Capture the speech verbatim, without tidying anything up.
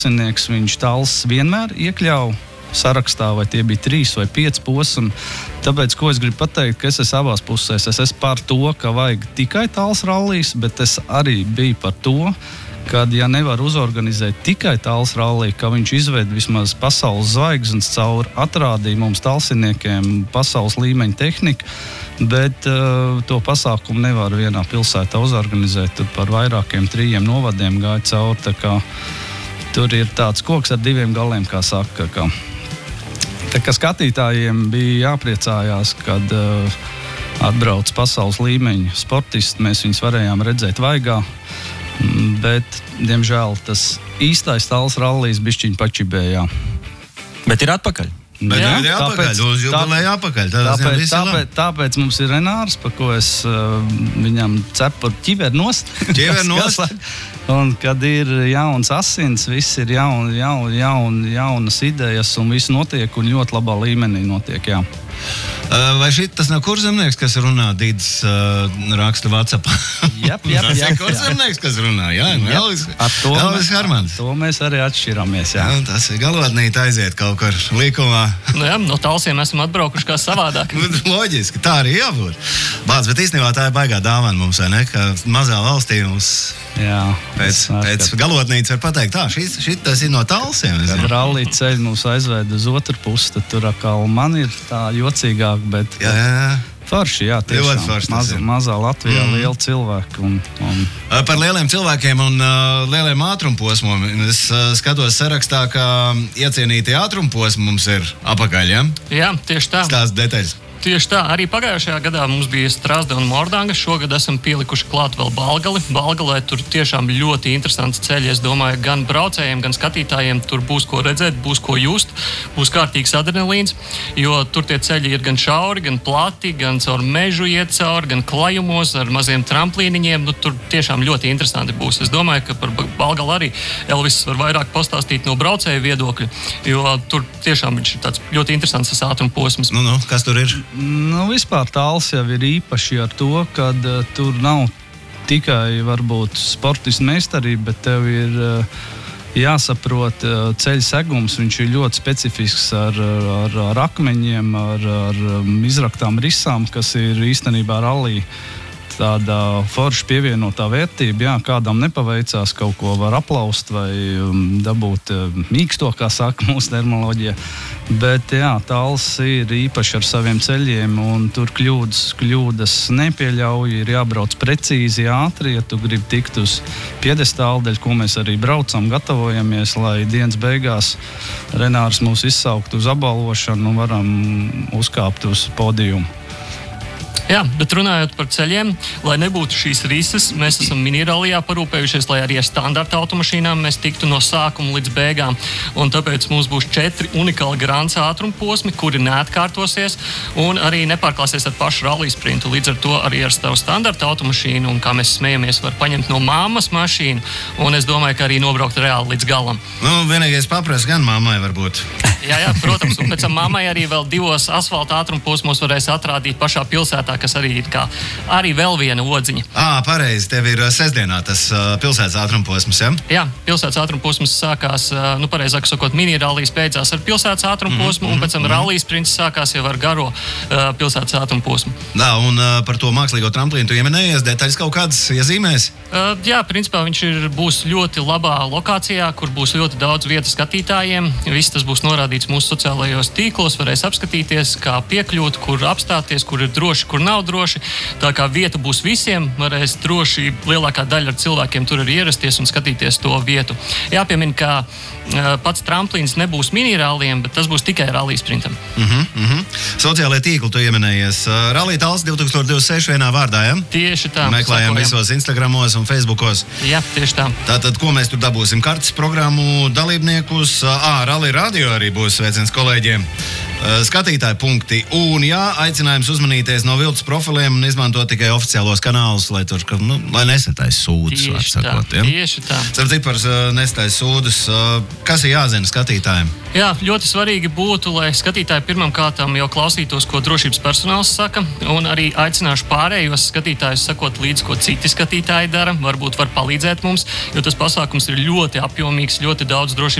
Talsinieks, viņš tals vienmēr iekļauj sarakstā, vai tie bija trīs vai pieci posmi. Tāpēc, ko es gribu pateikt, ka es esmu abās pusēs. Es esmu par to, ka vajag tikai tals rallijas, bet es arī biju par to, kad, ja nevar uzorganizēt tikai tals ralliju, ka viņš izved vismaz pasaules zvaigznes cauri, atrādīja mums talsiniekiem pasaules līmeņa tehniku, bet uh, to pasākumu nevar vienā pilsētā uzorganizēt. Tur par vairākiem trījiem novadiem gāja cauri, tā kā tur ir tāds koks ar diviem galiem, kā saka. Kā. Tā kā skatītājiem bija jāpriecājās, kad uh, atbrauc pasaules līmeņa sportisti, mēs viņus varējām redzēt vaigā, bet, diemžēl, tas īstais tals rallijs bišķiņ pačibējā. Bet ir atpakaļ. Bet jā, ir atpakaļ, uz jubilēju atpakaļ. Tāpēc, tāpēc, tāpēc mums ir Renārs, par ko es uh, viņam cepu ķiver nost. Ķiver nost. Un kad ir jauns asins, viss ir jaun, jaun, jaun, jaunas idejas un viss notiek un ļoti labā līmenī notiek, jā. Vai šit tas nav kurzemnieks, kas runā Dīdis uh, raksta WhatsAppā? Jep, jep, tas jep, ir kurzemnieks, kas runā, jā. Elvis, Elvis Hermans. To mēs arī atšķiramies, jā. jā tas ir galotnīt aiziet kaut kur līkumā. Nu jā, no talsiem esam atbraukuši kā savādāk. Loģiski, tā arī jābūt. Bāc, bet īstenībā tā ir baigā dāvana mums, vai ne? Ka mazā valstī mums jā, pēc, pēc galotnītes var pateikt, tā, šis, šis tas ir no talsiem. Kad rallija ceļu mūs aizved uz otru pusi, tad tur atkal man ir tā jocīgāk, bet jā, jā, jā. Forši, jā, tiešām. Forši, Maz, mazā Latvijā mm. liela cilvēka. Un, un... Par lieliem cilvēkiem un uh, lieliem ātrumposmiem. Es uh, skatos sarakstā, ka iecienītie ātrumposmi mums ir apakaļ, ja? Jā, tieši tā. Stāst detaļas. Tieši tā, arī pagājušajā gadā mums bija Strasda un Mordanga, šogad esam pielikuši klāt vēl Balgali. Balgalē tur tiešām ļoti interesants ceļi, es domāju, gan braucējiem, gan skatītājiem tur būs ko redzēt, būs ko just, būs kārtīgs adrenalīns, jo tur tie ceļi ir gan šauri, gan plati, gan caur mežu iet cauri, gan klajumos ar maziem tramplīniņiem, nu tur tiešām ļoti interesanti būs. Es domāju, ka par Balgali arī Elvis var vairāk pastāstīt no braucēju viedokļa, jo tur tiešām viņš ir tāds ļoti interesants tas ātrumposms. Nu, nu, kas tur ir? Nu, vispār tals jau ir īpaši ar to, ka uh, tur nav tikai varbūt sportistu meistarība, bet tev ir uh, jāsaprot uh, ceļa segums. Viņš ir ļoti specifisks ar, ar, ar akmeņiem, ar, ar izraktām risām, kas ir īstenībā rallija. Tāda forša pievienotā vērtība, jā, kādam nepaveicās, kaut ko var aplaust vai um, dabūt uh, mīksto, kā saka mūsu terminoloģija. Bet jā, tals ir īpaši ar saviem ceļiem un tur kļūdas, kļūdas nepieļauj, ir jābrauc precīzi, ātri, ja tu gribi tikt uz piedestāla, dēļ, ko mēs arī braucam, gatavojamies, lai dienas beigās Renārs mūs izsaukt uz apbalvošanu un varam uzkāpt uz podiumu. Jā, bet runājot par ceļiem, lai nebūtu šīs rises, mēs esam minirallijā parūpējušies, lai arī ar standarta automašīnām mēs tiktu no sākuma līdz beigām. Un tāpēc mums būs četri unikāli grāns ātruma posmi, kuri neatkārtosies un arī nepārklāsies ar pašu rallija sprintu. Līdz ar to arī ar savu standarta automašīnu un, kā mēs smejamies, var paņemt no māmas mašīnu un es domāju, ka arī nobraukt reāli līdz galam. Nu, vienīgais paprast gan mammai varbūt. Jā, jā, protams, un pēc tam mammai arī vēl divos asfalta ātruma posmos varēs atrādīt pašā pilsētā, kas arī ir kā arī vēl viena odziņa. Ā, pareizi, tev ir sestdienā tas uh, pilsētas ātrumposms, ja? Jā, pilsētas ātrumposms sākās, uh, nu pareizāk sakot, mini-rallijas beidzās ar pilsētas ātrumposmu, mm-hmm, un pēc tam mm-hmm. rallijas sprints sākās jau ar garo uh, pilsētas ātrumposmu. Jā, un uh, par to mākslīgo tramplīnu tu ieminējies, detaļas kaut kādas iezīmēs? Uh, jā, principā viņš ir, būs ļoti labā lokācijā, kur būs ļoti daudz vietas skatītājiem. Viss tas būs norādīts mūsu sociālajos tīklos, varēs apskatīties, kā piekļūt, kur apstāties, kur ir droši, kur nav droši. Tā kā vieta būs visiem, varēs droši lielākā daļa ar cilvēkiem tur arī ierasties un skatīties to vietu. Jāpiemina, ka uh, pats tramplīns nebūs mini-ralliem, bet tas būs tikai rallija sprintam. Uh-huh, uh-huh. Sociālajie tīkli tu ieminējies. Uh, Rallija tals divtūkstoš divdesmit seši vienā vārdā, ja? Tieši tā. Meklējam visos Instagramos un Facebookos. Jā, tieši tā. Tātad, ko mēs tur dabūsim? Kartes programmu dalībniekus. Ā, Rallija radio arī būs sveiciens kolēģiem. Uh, skatītāju punkti. Un jā, aicinājums uzmanīties no vilciena viltus profiliem un izmanto tikai oficiālos kanālus, lai tur, nu, lai nesatais sūdus, var sakot. Ja? Tieši tā. Sapratu par uh, nesatais sūdus. Uh, kas ir jāzina skatītājiem? Jā, ļoti svarīgi būtu, lai skatītāji pirmām kārtām jau klausītos, ko drošības personāls saka, un arī aicināšu pārējos skatītājus sakot līdzi, ko citi skatītāji dara. Varbūt var palīdzēt mums, jo tas pasākums ir ļoti apjomīgs, ļoti daudz drošības